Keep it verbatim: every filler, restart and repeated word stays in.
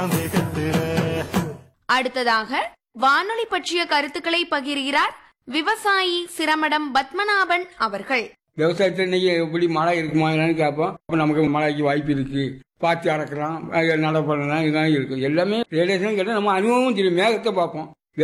அடுத்ததாக வானொலி பற்றிய கருத்துக்களை பகிர்கிறார் விவசாயி சிரமடம் பத்மநாபன் அவர்கள். விவசாயத்தில் இன்னைக்கு எப்படி மழை இருக்குமா என்னன்னு கேட்போம். அப்போ நமக்கு மழைக்கு வாய்ப்பு இருக்கு, பாத்தி அறக்கலாம், நடை பண்ணலாம், இதெல்லாம் இருக்கு. எல்லாமே ரேடியேஷன் கேட்டால் நம்ம அனுபவமும் தெரியும். மேகத்தை பார்ப்போம்,